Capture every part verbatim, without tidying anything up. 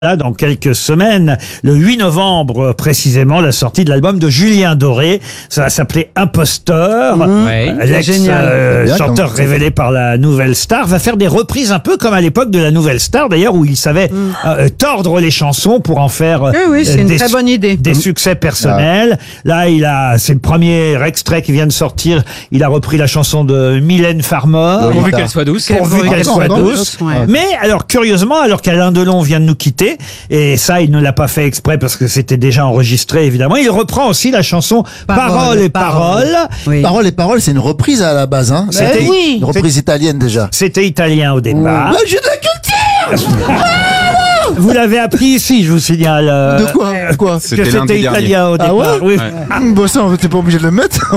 Là, dans quelques semaines, le huit novembre précisément, la sortie de l'album de Julien Doré. Ça va s'appeler Imposteur. Mmh. Ouais, L'ex euh, chanteur révélé par la Nouvelle Star va faire des reprises un peu comme à l'époque de la Nouvelle Star, d'ailleurs, où il savait mmh. euh, tordre les chansons pour en faire oui, oui, c'est euh, une des, très bonne idée. des succès personnels. Ah. Là, il a, c'est le premier extrait qui vient de sortir. Il a repris la chanson de Mylène Farmer. Oui, pourvu qu'elle soit douce. Pourvu qu'elle soit douce. Ouais. Mais alors, curieusement, alors qu'Alain Delon vient de nous quitter, et ça, il ne l'a pas fait exprès parce que c'était déjà enregistré, évidemment. Il reprend aussi la chanson Parole, Parole et Parole. Parole. Oui. Parole et Parole, c'est une reprise à la base, hein. C'était oui. une reprise italienne déjà. C'était italien au départ. Là, j'ai de la culture. Vous l'avez appris ici, je vous signale. Euh, de quoi, quoi que c'était italien au départ. Ah ouais, oui. ouais. Bon, ça, t'es pas obligé de le mettre.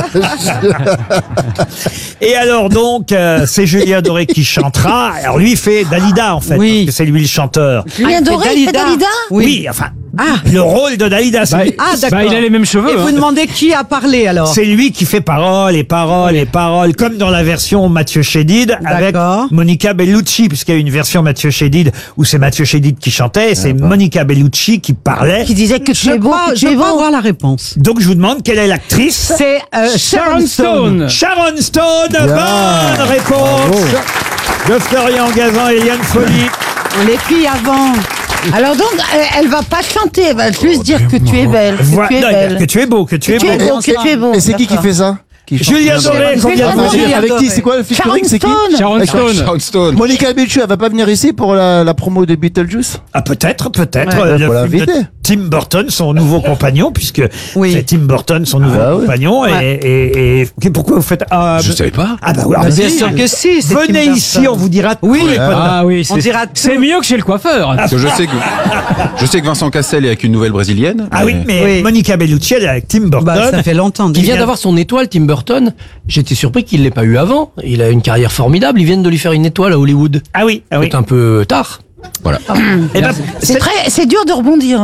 Et alors donc, euh, c'est Julien Doré qui chantera. Alors lui, il fait Dalida en fait, oui. parce que c'est lui le chanteur. Julien ah, Doré, Dalida. Dalida Oui, oui enfin. Ah. Le rôle de Dalida, c'est bah, lui. Ah, d'accord. Bah, il a les mêmes cheveux. Et hein. vous demandez qui a parlé alors? C'est lui qui fait parole et parole et parole, comme dans la version Mathieu Chédid avec Monica Bellucci, puisqu'il y a une version Mathieu Chédid où c'est Mathieu Chédid qui chantait, et c'est ah, Monica Bellucci qui parlait. Qui disait que tu es beau, que tu es beau. Je veux avoir la réponse. Donc je vous demande quelle est l'actrice. C'est euh, Sharon Stone. Sharon Stone. Bien. Bonne réponse de Florian Gazan et Eliane Folly. Les filles avant. Alors donc, elle, elle va pas chanter, elle va juste dire que tu es belle, que Voilà, tu es belle. que tu es beau, que tu es Que beau. tu es beau, que tu es beau. Et c'est qui qui fait ça? Julien Doré. Avec qui? C'est quoi le featuring? C'est qui? Sharon Stone. Sharon Stone. Monica Bellucci, elle va pas venir ici pour la, la promo de Beetlejuice? Ah, peut-être, peut-être. Ouais, le faut film de l'inviter. Tim Burton, son nouveau compagnon, puisque oui. c'est Tim Burton, son nouveau ah, compagnon. Oui. Et, et, et pourquoi vous faites ah, Je savais pas. Ah bah, alors, Bah, bien si. sûr que si. c'est Venez Tim ici, Burton. on vous dira Oui. tous les potes. Ah oui, On c'est, dira c'est mieux que chez le coiffeur. Parce que je sais que, je sais que Vincent Cassel est avec une nouvelle brésilienne. Ah oui, mais Oui. Monica Bellucci, elle est avec Tim Burton. Bah, ça fait longtemps. Il vient d'avoir son étoile, Tim Burton. J'étais surpris qu'il l'ait pas eu avant. Il a une carrière formidable. Ils viennent de lui faire une étoile à Hollywood. Ah oui, ah oui. C'est un peu tard. Voilà. Eh ben, C'est très, c'est dur de rebondir. Hein.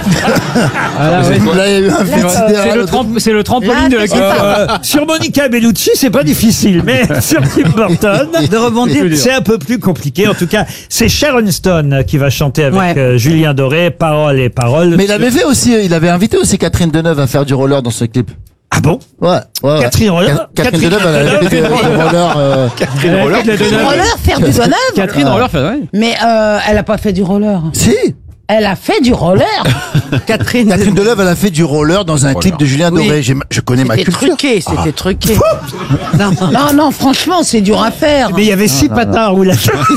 Ah, là, ouais. Là, il y a eu un C'est, fétidaire, c'est le là, tramp- c'est le trampoline Là, de la c'est culture. euh, sur Monica Bellucci, c'est pas difficile, mais sur Tim Burton, De rebondir. c'est un peu plus compliqué. En tout cas, c'est Sharon Stone qui va chanter avec Ouais. euh, Julien Doré, Parole et Parole. Mais il avait fait aussi, il avait invité aussi Catherine Deneuve à faire du roller dans ce clip. Ah bon? Ouais, ouais, ouais. Catherine Roller. Catherine Catherine Deneuve, elle a fait du roller. euh, Catherine Roller. Roller, faire du bonheur. Catherine Roller fait, ouais. Mais euh, elle a pas fait du roller. Si. Elle a fait du roller. Catherine. Catherine Deneuve, elle a fait du roller dans un Roller. clip de Julien Oui. Doré. J'ai ma- Je connais ma C'était culture. truqué, c'était truqué. Non. Non, non, franchement, c'est dur à faire. Mais il y avait six patins roulés.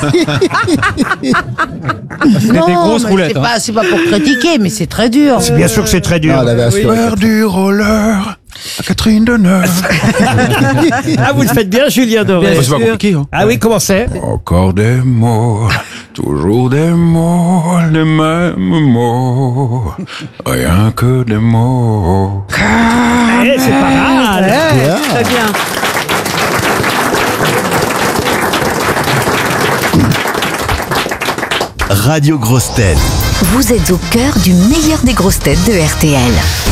Non, des grosses mais roulettes, c'est hein. pas, c'est pas pour critiquer, mais c'est très dur. Bien sûr que c'est très dur. Ah, elle avait assuré. Faire du roller à Catherine Deneuve. Ah, vous le faites bien, Julien Doré. C'est pas compliqué, hein. Ah oui, comment c'est? Encore des mots, toujours des mots, les mêmes mots, rien que des mots. Eh, c'est pas mal. Ouais, Bien. très bien. Radio Grosses Têtes. Vous êtes au cœur du meilleur des grosses têtes de R T L.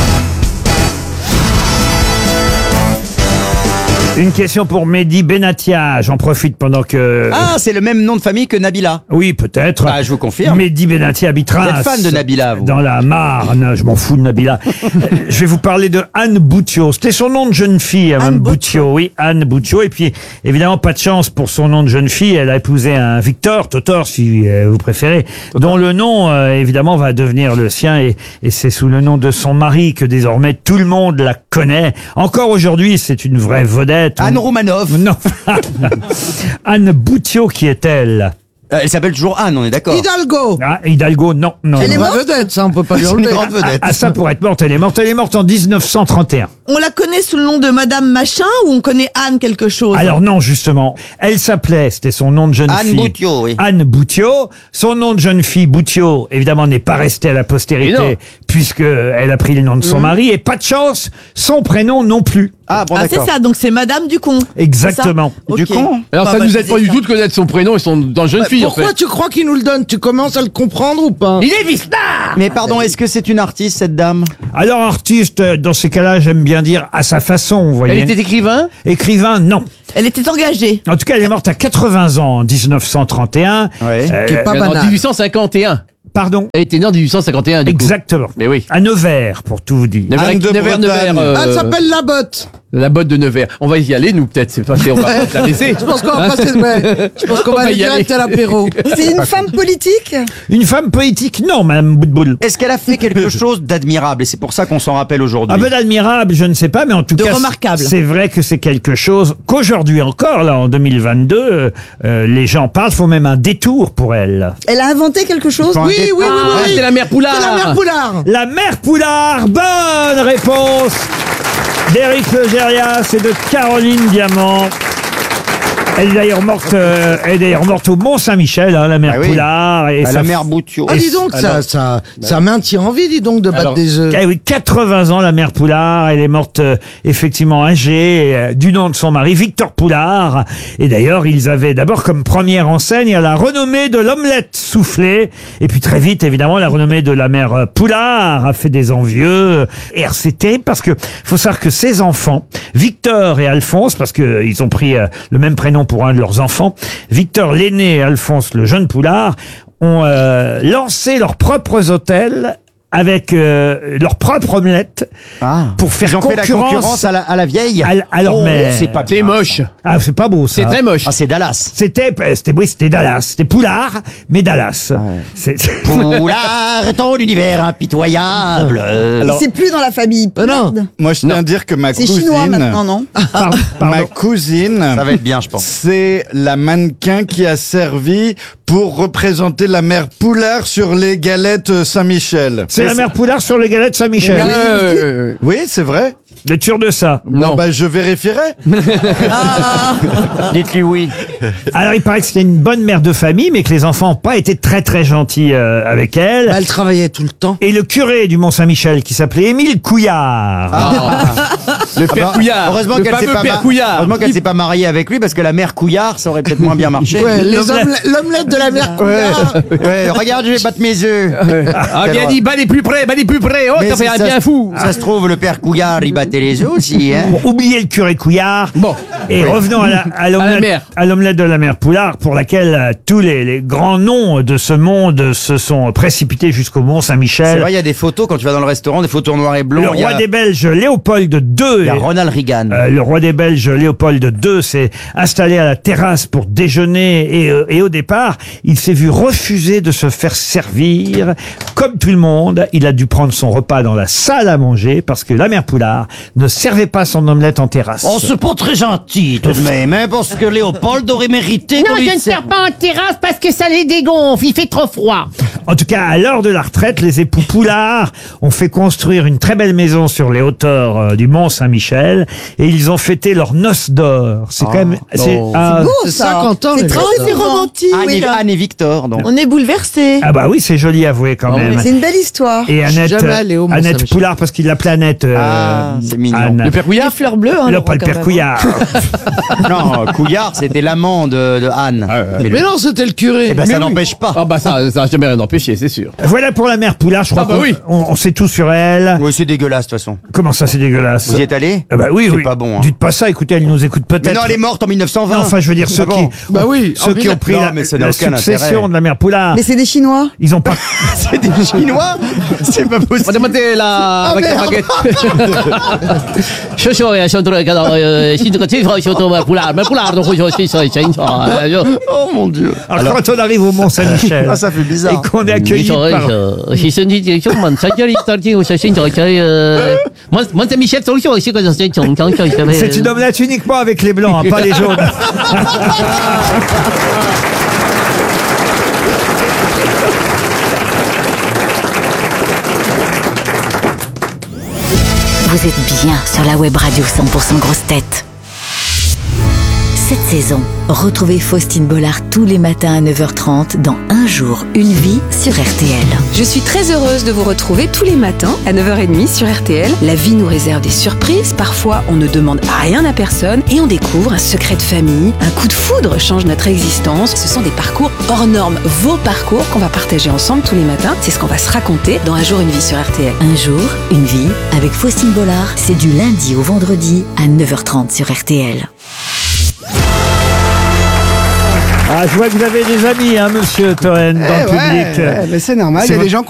Une question pour Mehdi Benatia. J'en profite pendant que... Ah, c'est le même nom de famille que Nabila. Oui, peut-être. Bah, je vous confirme. Mehdi Benatia habitera... Vous êtes fan de Nabila, vous. Dans la Marne. Je m'en fous de Nabila. Euh, je vais vous parler de Anne Boutiot. C'était son nom de jeune fille, hein, Anne Boutiot. Oui, Anne Boutiot. Et puis, évidemment, pas de chance pour son nom de jeune fille. Elle a épousé un Victor, Totor, si euh, vous préférez, dont le nom, euh, évidemment, va devenir le sien. Et, et c'est sous le nom de son mari que désormais tout le monde la connaît. Encore aujourd'hui, c'est une vraie vedette. Anne Romanov. Non. Anne Boutiot, qui est-elle? Euh, Elle s'appelle toujours Anne, on est d'accord. Hidalgo. Ah, Hidalgo, non, non. Elle est non. morte. Vedette, ça, on peut pas lui C'est une enlever. grande vedette. Ah, ça pourrait être morte, elle est morte. Elle est morte en dix-neuf cent trente et un. On la connaît sous le nom de Madame Machin ou on connaît Anne quelque chose? Alors non, justement. Elle s'appelait, c'était son nom de jeune Anne fille. Boutiot, oui. Anne Boutiot. Son nom de jeune fille, Boutiot, évidemment, n'est pas resté à la Et non. postérité, puisque elle a pris le nom de son mari. Et pas de chance, son prénom non plus. Ah, bon, Ah, c'est d'accord. ça, donc c'est Madame Ducon. Exactement. C'est ça Du Ok. con. Alors Bah, ça bah, nous je aide pas disais du ça. tout de connaître son prénom et son dans jeune fille en fait. Pourquoi tu crois qu'il nous le donne? Tu commences à le comprendre ou pas? Il est Vista. Mais pardon, est-ce que c'est une artiste, cette dame? Alors, artiste, dans ces cas-là, j'aime bien dire à sa façon, vous voyez. Elle était écrivain. Écrivain, non. Elle était engagée. En tout cas, elle est morte à quatre-vingts ans en dix-neuf cent trente et un. Ouais. Euh, Qui est pas En banal. dix-huit cent cinquante et un. Pardon. Elle était née en dix-huit cent cinquante et un, du coup. Exactement. Mais oui. À Nevers, pour tout vous dire. Nevers, Anne de Nevers, Bretagne. Nevers, euh, Elle s'appelle la botte. La botte de Nevers. On va y aller, nous, peut-être. C'est pas, on va pas se la laisser. Je pense qu'on va passer, ouais. Je pense qu'on On va va aller y direct aller. à l'apéro. C'est une femme politique? Une femme politique, non, Madame Boutboul. Est-ce qu'elle a fait quelque chose d'admirable et c'est pour ça qu'on s'en rappelle aujourd'hui? Un peu d'admirable, je ne sais pas, mais en tout De cas, remarquable. c'est vrai que c'est quelque chose qu'aujourd'hui encore, là, en deux mille vingt-deux, euh, euh, les gens parlent, font même un détour pour elle. Elle a inventé quelque chose? Enfin, Oui, oui, oui, Ah, oui. c'est la mère Poulard. C'est la mère Poulard. La mère Poulard, bonne réponse d'Éric Legérias et de Caroline Diamant. Elle est d'ailleurs morte, euh, elle est d'ailleurs morte au Mont-Saint-Michel, hein, la mère Ah oui. Poulard. Et À ça la mère Boutiot. Ah, dis donc, ça, ça, ça maintient en vie, dis donc, de battre Alors, des œufs. Ah oui, quatre-vingts ans, la mère Poulard. Elle est morte euh, effectivement âgée, euh, du nom de son mari, Victor Poulard. Et d'ailleurs, ils avaient d'abord comme première enseigne la renommée de l'omelette soufflée. Et puis très vite, évidemment, la renommée de la mère euh, Poulard a fait des envieux. Et alors, c'est terrible parce que faut savoir que ces enfants, Victor et Alphonse, parce que euh, ils ont pris euh, le même prénom pour un de leurs enfants, Victor l'aîné et Alphonse le jeune Poulard, ont euh, lancé leurs propres hôtels avec euh, leur propre omelette Ah. pour faire Ils ont fait la concurrence, concurrence à la, à la vieille. à, l- à leur Oh, mère. c'est pas C'est bien, moche. Ah, c'est pas beau ça. C'est très moche. Ah, c'est Dallas. C'était, c'était, oui, c'était Dallas. C'était Poulard, mais Dallas. C'est- c'est- Poulard, ton univers impitoyable. C'est plus dans la famille. Euh, non. Merde. Moi, je tiens à dire que ma C'est cousine, chinois maintenant, non? Pardon, ma pardon. cousine, Ça va être bien, je pense. c'est la mannequin qui a servi pour représenter la mère Poulard sur les galettes Saint-Michel. C'est la mère Poulard sur les galettes Saint-Michel. Euh, Oui, c'est vrai. Vous êtes sûr de ça? Bon, bah, je vérifierai. Dites-lui oui. Alors, il paraît que c'était une bonne mère de famille, mais que les enfants n'ont pas été très très gentils euh, avec elle. Bah, elle travaillait tout le temps. Et le curé du Mont-Saint-Michel, qui s'appelait Émile Couillard. le père Couillard. Heureusement le qu'elle s'est fameux pas, père mar- Couillard. heureusement qu'elle s'est pas mariée avec lui parce que la mère Couillard, ça aurait peut-être moins bien marché. Ouais, les L'omelette. omelettes- l'omelette de la mère Poulard. Ouais, regarde, je vais battre mes œufs. Ah, bien dit, bah les plus près, bah les plus près. Oh, Mais t'as fait si un ça bien se- fou. Ça se trouve, le père Couillard, il battait les œufs aussi, hein. Bon, oubliez le curé Couillard. Bon. Et revenons à la- à l'omelette mère. à l'omelette de la mère Poulard, pour laquelle euh, tous les, les grands noms de ce monde se sont précipités jusqu'au Mont C'est Saint-Michel. vrai, il y a des photos quand tu vas dans le restaurant, des photos en noir et blanc. Le il y a- roi des Belges, Léopold deux, il y a est- Ronald Reagan. Euh, le roi des Belges, Léopold deux, s'est installé à la terrasse pour déjeuner et, euh, et au départ, il s'est vu refuser de se faire servir. Comme tout le monde, il a dû prendre son repas dans la salle à manger parce que la mère Poulard ne servait pas son omelette en terrasse. Oh, c'est pas très gentil tout de même, hein, parce que Léopold aurait mérité Non, qu'on lui je ne serve- sers pas en terrasse parce que ça les dégonfle, il fait trop froid. En tout cas, à l'heure de la retraite, les époux Poulard ont fait construire une très belle maison sur les hauteurs euh, du Mont Saint-Michel et ils ont fêté leur noces d'or. C'est quand même, c'est un- Beau, C'est ça. cinquante ans, C'est les très gars. c'est romantique. Anne, oui, et, là. Anne et Victor, donc. On est bouleversés. ah bah oui, c'est joli avoué quand même. C'est une belle histoire. Et Je suis Annette, jamais allé au Mont Annette Saint-Michel. Poulard parce qu'il l'appelait Annette. euh, Ah, c'est mignon. Anne. Le père Les Couillard. fleurs bleues, hein. Non, le pas roi, le quand père même. Couillard. Non, Couillard, c'était l'amant de, de Anne. Mais, Mais non, c'était le curé. eh ben, Mais ça oui. n'empêche pas. Ah bah ça, ça a jamais rien empêché, c'est sûr. Voilà pour la mère Poulard. Je crois Ah bah qu'on oui. on, on sait tout sur elle. Oui, c'est dégueulasse, de toute façon. Comment ça, c'est dégueulasse? Vous y êtes allé? Ah bah oui, C'est oui. pas bon, hein. Dites pas ça. Écoutez, elle nous écoute peut-être. Mais non, elle est morte en mille neuf cent vingt. Non, enfin, je veux dire ceux Ah bon. qui, Bah oui, ceux en qui mille- ont pris Non, la, mais ça la n'a aucun succession intérêt. de la mère Poulard. Mais c'est des Chinois. Ils ont pas. C'est des Chinois? C'est pas possible. Remontez la avec la baguette. 学学也想做那个呃，新这个地方想做嘛，不拉，不拉都会说是说真错，就 Oh mon Dieu. Alors, quand on arrive au Mont Saint-Michel Ah, ça fait bizarre. et qu'on est accueilli par. 是身体这种嘛，参加里到底我是现在这呃，我我在米线走秀是个是种种种 C'est une omelette uniquement avec les blancs, hein, pas les jaunes. Vous êtes bien sur la web radio cent pour cent Grosses Têtes. Cette saison, retrouvez Faustine Bollard tous les matins à neuf heures trente dans Un jour, une vie sur R T L. Je suis très heureuse de vous retrouver tous les matins à neuf heures trente sur R T L. La vie nous réserve des surprises, parfois on ne demande rien à personne et on découvre un secret de famille, un coup de foudre change notre existence. Ce sont des parcours hors normes, vos parcours qu'on va partager ensemble tous les matins. C'est ce qu'on va se raconter dans Un jour, une vie sur R T L. Un jour, une vie avec Faustine Bollard, c'est du lundi au vendredi à neuf heures trente sur R T L. Ah, je vois que vous avez des amis, hein, monsieur Toen, dans Eh le ouais, public. ouais, mais c'est normal, il y C'est a des votre- gens